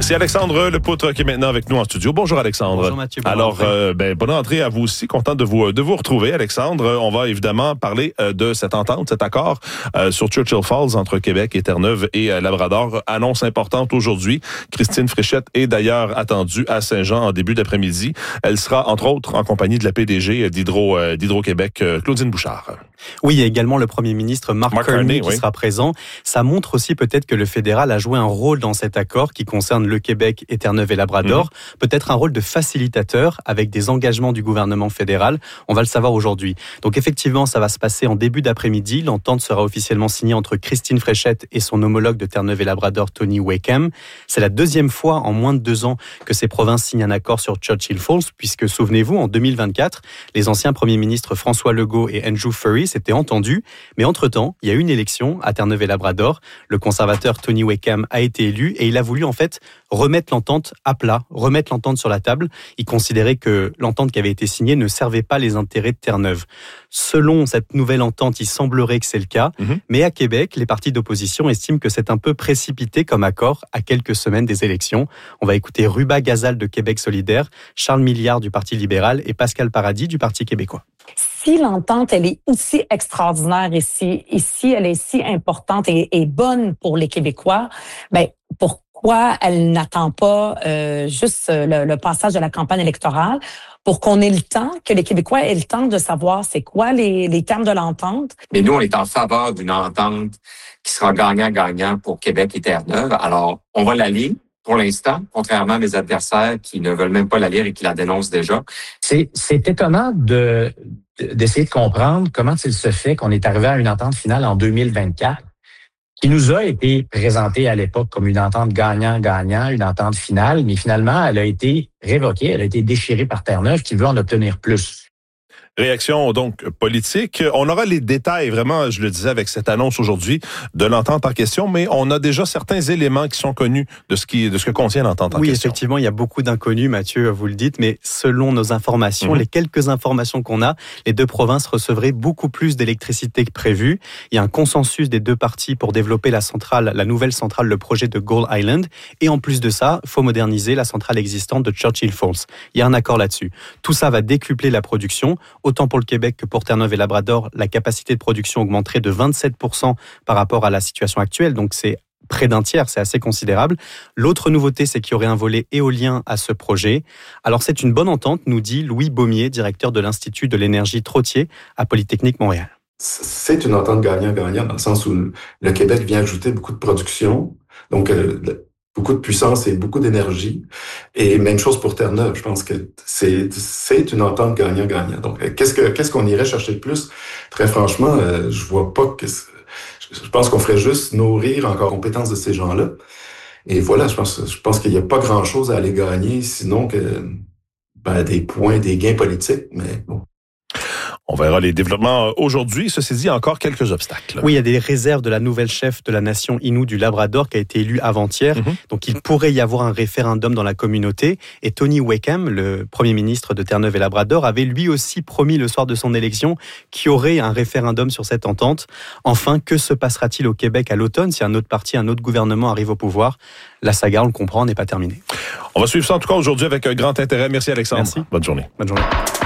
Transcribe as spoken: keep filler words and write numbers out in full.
C'est Alexandre Lepoutre qui est maintenant avec nous en studio. Bonjour Alexandre. Bonjour Mathieu. Bonne Alors, euh, ben, bonne entrée à vous aussi. Content de vous de vous retrouver, Alexandre. On va évidemment parler euh, de cette entente, cet accord euh, sur Churchill Falls entre Québec et Terre-Neuve et euh, Labrador. Annonce importante aujourd'hui. Christine Fréchette est d'ailleurs attendue à Saint-Jean en début d'après-midi. Elle sera entre autres en compagnie de la P D G d'Hydro euh, d'Hydro-Québec, euh, Claudine Bouchard. Oui, il y a également le Premier ministre Mark, Mark Carney, Carney qui oui. sera présent. Ça montre aussi peut-être que le fédéral a joué un rôle dans cet accord qui concerne le Québec et Terre-Neuve et Labrador. Mmh. Peut-être un rôle de facilitateur avec des engagements du gouvernement fédéral. On va le savoir aujourd'hui. Donc effectivement, ça va se passer en début d'après-midi. L'entente sera officiellement signée entre Christine Fréchette et son homologue de Terre-Neuve et Labrador, Tony Wakeham. C'est la deuxième fois en moins de deux ans que ces provinces signent un accord sur Churchill Falls, puisque souvenez-vous, en deux mille vingt-quatre, les anciens premiers ministres François Legault et Andrew Furry s'étaient entendus. Mais entre-temps, il y a eu une élection à Terre-Neuve et Labrador. Le conservateur Tony Wakeham a été élu et il a voulu en fait remettre l'entente à plat, remettre l'entente sur la table. Il considérait que l'entente qui avait été signée ne servait pas les intérêts de Terre-Neuve. Selon cette nouvelle entente, il semblerait que c'est le cas. Mm-hmm. Mais à Québec, les partis d'opposition estiment que c'est un peu précipité comme accord à quelques semaines des élections. On va écouter Ruba Gazal de Québec solidaire, Charles Milliard du Parti libéral et Pascal Paradis du Parti québécois. Si l'entente, elle est aussi extraordinaire ici, ici, elle est si importante et, et bonne pour les Québécois, ben pourquoi elle n'attend pas euh, juste le, le passage de la campagne électorale pour qu'on ait le temps, que les Québécois aient le temps de savoir c'est quoi les, les termes de l'entente? Mais nous, on est en faveur d'une entente qui sera gagnant-gagnant pour Québec et Terre-Neuve. Alors, on va la lire. Pour l'instant, contrairement à mes adversaires qui ne veulent même pas la lire et qui la dénoncent déjà. C'est, c'est étonnant de, d'essayer de comprendre comment il se fait qu'on est arrivé à une entente finale en deux mille vingt-quatre qui nous a été présentée à l'époque comme une entente gagnant-gagnant, une entente finale, mais finalement, elle a été révoquée, elle a été déchirée par Terre-Neuve qui veut en obtenir plus. Réaction donc politique. On aura les détails, vraiment, je le disais, avec cette annonce aujourd'hui de l'entente en question, mais on a déjà certains éléments qui sont connus de ce qui, de ce que contient l'entente en oui, question. Oui, effectivement, il y a beaucoup d'inconnus, Mathieu, vous le dites, mais selon nos informations, mm-hmm. les quelques informations qu'on a, les deux provinces recevraient beaucoup plus d'électricité que prévu. Il y a un consensus des deux parties pour développer la centrale, la nouvelle centrale, le projet de Gull Island, et en plus de ça, il faut moderniser la centrale existante de Churchill Falls. Il y a un accord là-dessus. Tout ça va décupler la production. Autant pour le Québec que pour Terre-Neuve et Labrador, la capacité de production augmenterait de vingt-sept pour cent par rapport à la situation actuelle. Donc c'est près d'un tiers, c'est assez considérable. L'autre nouveauté, c'est qu'il y aurait un volet éolien à ce projet. Alors c'est une bonne entente, nous dit Louis Baumier, directeur de l'Institut de l'énergie Trottier à Polytechnique Montréal. C'est une entente gagnant-gagnant dans le sens où le Québec vient ajouter beaucoup de production. Donc euh, beaucoup de puissance et beaucoup d'énergie. Et même chose pour Terre-Neuve. Je pense que c'est, c'est une entente gagnant-gagnant. Donc, qu'est-ce que, qu'est-ce qu'on irait chercher de plus? Très franchement, euh, je vois pas que, je pense qu'on ferait juste nourrir encore les compétences de ces gens-là. Et voilà, je pense, je pense qu'il n'y a pas grand-chose à aller gagner, sinon que, ben, des points, des gains politiques, mais bon. On verra les développements aujourd'hui. Ceci dit, il y a encore quelques obstacles. Oui, il y a des réserves de la nouvelle chef de la nation Innu du Labrador qui a été élue avant-hier. Mm-hmm. Donc, il pourrait y avoir un référendum dans la communauté. Et Tony Wakeham, le premier ministre de Terre-Neuve et Labrador, avait lui aussi promis le soir de son élection qu'il y aurait un référendum sur cette entente. Enfin, que se passera-t-il au Québec à l'automne si un autre parti, un autre gouvernement arrive au pouvoir? La saga, on le comprend, n'est pas terminée. On va suivre ça en tout cas aujourd'hui avec un grand intérêt. Merci Alexandre. Merci. Bonne journée. Bonne journée.